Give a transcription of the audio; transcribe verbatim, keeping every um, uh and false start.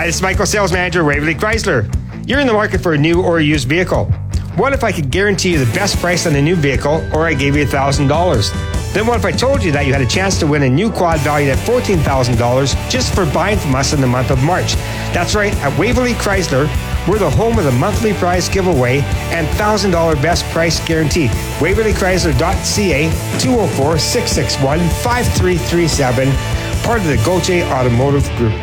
Hi, this is Michael, Sales Manager, Waverly Chrysler. You're in the market for a new or a used vehicle. What if I could guarantee you the best price on a new vehicle, or I gave you one thousand dollars? Then what if I told you that you had a chance to win a new quad valued at fourteen thousand dollars just for buying from us in the month of March? That's right, at Waverly Chrysler, we're the home of the monthly prize giveaway and one thousand dollars best price guarantee. Waverly Chrysler dot C A, two oh four, six six one, five three three seven, part of the Gauthier Automotive Group.